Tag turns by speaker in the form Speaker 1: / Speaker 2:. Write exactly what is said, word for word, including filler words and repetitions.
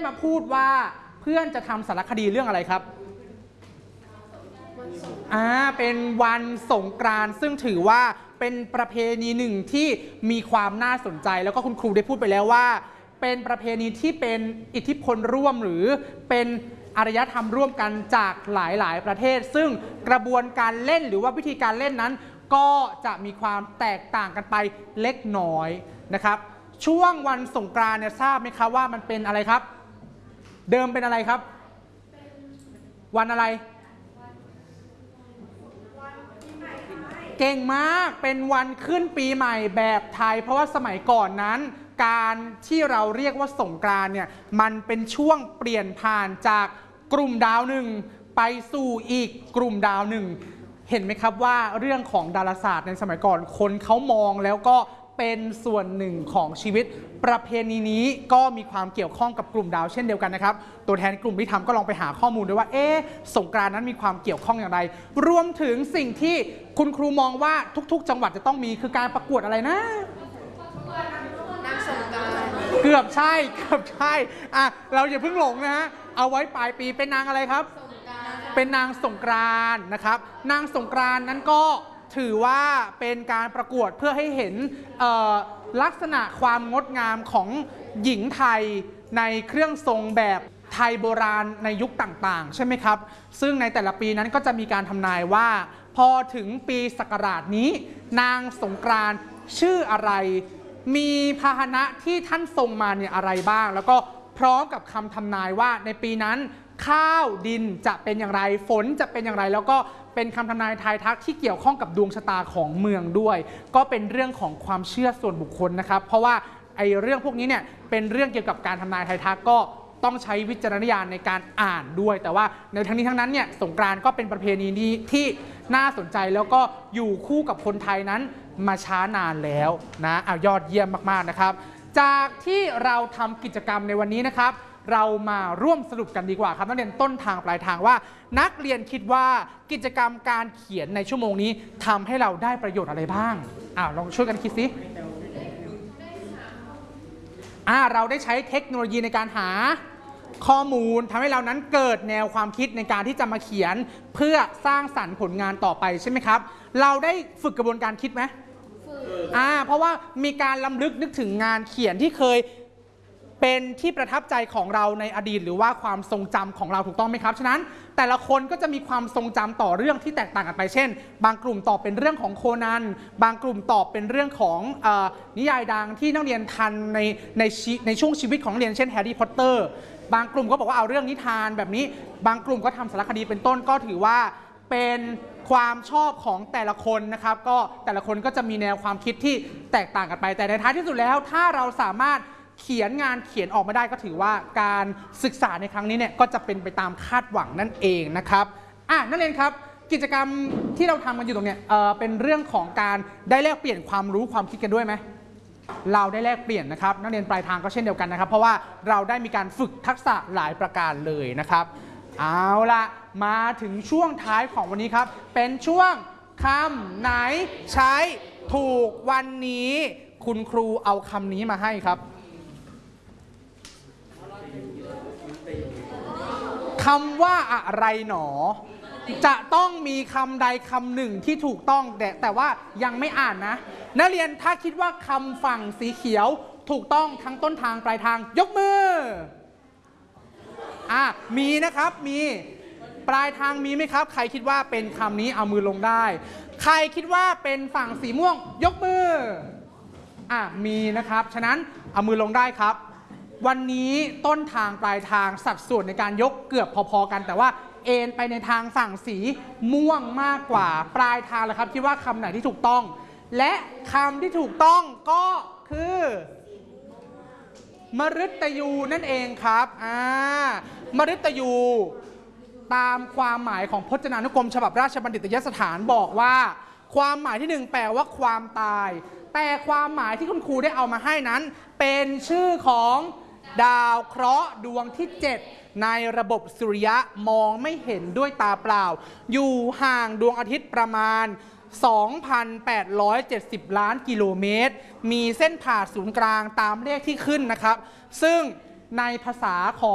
Speaker 1: มาพูดว่าเพื่อนจะทำสารคดีเรื่องอะไรครับอ่าเป็นวันสงกรานต์ซึ่งถือว่าเป็นประเพณีหนึ่งที่มีความน่าสนใจแล้วก็คุณครูได้พูดไปแล้วว่าเป็นประเพณีที่เป็นอิทธิพลร่วมหรือเป็นอารยธรรมร่วมกันจากหลายๆประเทศซึ่งกระบวนการเล่นหรือว่าวิธีการเล่นนั้นก็จะมีความแตกต่างกันไปเล็กน้อยนะครับช่วงวันสงกรานต์เนี่ยทราบไหมครับว่ามันเป็นอะไรครับเดิมเป็นอะไรครับวันอะไรเก่งมากเป็นวันขึ้นปีใหม่แบบไทยเพราะว่าสมัยก่อนนั้นการที่เราเรียกว่าสงกรานต์เนี่ยมันเป็นช่วงเปลี่ยนผ่านจากกลุ่มดาวหนึ่งไปสู่อีกกลุ่มดาวหนึ่งเห็นไหมครับว่าเรื่องของดาราศาสตร์ในสมัยก่อนคนเขามองแล้วก็เป็นส่วนหนึ่งของชีวิตประเพณีนี้ก็มีความเกี่ยวข้องกับกลุ่มดาวเช่นเดียวกันนะครับตัวแทนกลุ่มที่ทำก็ลองไปหาข้อมูลด้วยว่าเอ๊ะสงกรานต์นั้นมีความเกี่ยวข้องอย่างไรรวมถึงสิ่งที่คุณครูมองว่าทุกๆจังหวัดจะต้องมีคือการประกวดอะไรนะ
Speaker 2: นางสงกรานต์
Speaker 1: เกือบใช่เกือบใช่อ่ะเราอย่าเพิ่งหลงนะฮะเอาไว้ปลายปีเป็นนางอะไรครับเป็นนางสงกรานต์นะครับนางสงกรานต์นั้นก็ถือว่าเป็นการประกวดเพื่อให้เห็นลักษณะความงดงามของหญิงไทยในเครื่องทรงแบบไทยโบราณในยุคต่างๆใช่ไหมครับซึ่งในแต่ละปีนั้นก็จะมีการทำนายว่าพอถึงปีศักราชนี้นางสงกรานต์ชื่ออะไรมีพาหนะที่ท่านทรงมาเนี่ยอะไรบ้างแล้วก็พร้อมกับคำทำนายว่าในปีนั้นข้าวดินจะเป็นอย่างไรฝนจะเป็นอย่างไรแล้วก็เป็นคำทำนายทายทักที่เกี่ยวข้องกับดวงชะตาของเมืองด้วยก็เป็นเรื่องของความเชื่อส่วนบุคคลนะครับเพราะว่าไอ้เรื่องพวกนี้เนี่ยเป็นเรื่องเกี่ยวกับการทำนายทายทักก็ต้องใช้วิจารณญาณในการอ่านด้วยแต่ว่าในทั้งนี้ทั้งนั้นเนี่ยสงกรานต์ก็เป็นประเพณีนี้ที่น่าสนใจแล้วก็อยู่คู่กับคนไทยนั้นมาช้านานแล้วนะเอายอดเยี่ยมมากๆนะครับจากที่เราทำกิจกรรมในวันนี้นะครับเรามาร่วมสรุปกันดีกว่าครับนักเรียนต้นทางปลายทางว่านักเรียนคิดว่ากิจกรรมการเขียนในชั่วโมงนี้ทำให้เราได้ประโยชน์อะไรบ้างอ้าวลองช่วยกันคิดสิอ่าเราได้ใช้เทคโนโลยีในการหาข้อมูลทำให้เรานั้นเกิดแนวความคิดในการที่จะมาเขียนเพื่อสร้างสรรค์ผลงานต่อไปใช่ไหมครับเราได้ฝึกกระบวนการคิดไหมอ่าเพราะว่ามีการล้ำลึกนึกถึงงานเขียนที่เคยเป็นที่ประทับใจของเราในอดีตหรือว่าความทรงจำของเราถูกต้องไหมครับฉะนั้นแต่ละคนก็จะมีความทรงจำต่อเรื่องที่แตกต่างกันไปเช่นบางกลุ่มตอบเป็นเรื่องของโคนันบางกลุ่มตอบเป็นเรื่องของเอ่อนิยายดังที่นักเรียนทันในในในช่วงชีวิตของนักเรียนเช่นแฮร์รี่พอตเตอร์บางกลุ่มก็บอกว่าเอาเรื่องนิทานแบบนี้บางกลุ่มก็ทำสารคดีเป็นต้นก็ถือว่าเป็นความชอบของแต่ละคนนะครับก็แต่ละคนก็จะมีแนวความคิดที่แตกต่างกันไปแต่ในท้ายที่สุดแล้วถ้าเราสามารถเขียนงานเขียนออกมาได้ก็ถือว่าการศึกษาในครั้งนี้เนี่ยก็จะเป็นไปตามคาดหวังนั่นเองนะครับอ่ะนักเรียนครับกิจกรรมที่เราทำกันอยู่ตรงเนี้ยเอ่อเป็นเรื่องของการได้แลกเปลี่ยนความรู้ความคิดกันด้วยไหมเราได้แลกเปลี่ยนนะครับนักเรียนปลายทางก็เช่นเดียวกันนะครับเพราะว่าเราได้มีการฝึกทักษะหลายประการเลยนะครับเอาละมาถึงช่วงท้ายของวันนี้ครับเป็นช่วงคำไหนใช้ถูกวันนี้คุณครูเอาคำนี้มาให้ครับคำว่าอะไรหนอจะต้องมีคำใดคำหนึ่งที่ถูกต้องแต่แต่ว่ายังไม่อ่านนะนักเรียนถ้าคิดว่าคำฝั่งสีเขียวถูกต้องทั้งต้นทางปลายทางยกมืออ่ะมีนะครับมีปลายทางมีไหมครับใครคิดว่าเป็นคำนี้เอามือลงได้ใครคิดว่าเป็นฝั่งสีม่วงยกมืออ่ะมีนะครับฉะนั้นเอามือลงได้ครับวันนี้ต้นทางปลายทางสัดส่วนในการยกเกือบพอๆกันแต่ว่าเอ็นไปในทางฝั่งสีม่วงมากกว่าปลายทางแล้วครับคิดว่าคำไหนที่ถูกต้องและคำที่ถูกต้องก็คือมฤตยูนั่นเองครับอ่ามฤตยูตามความหมายของพจนานุกรมฉบับราชบัณฑิตยสถานบอกว่าความหมายที่หนึ่งแปลว่าความตายแต่ความหมายที่คุณครูได้เอามาให้นั้นเป็นชื่อของดาวเคราะห์ดวงที่เจ็ดในระบบสุริยะมองไม่เห็นด้วยตาเปล่าอยู่ห่างดวงอาทิตย์ประมาณ สองพันแปดร้อยเจ็ดสิบ ล้านกิโลเมตรมีเส้นผ่าศูนย์กลางตามเลขที่ขึ้นนะครับซึ่งในภาษาของ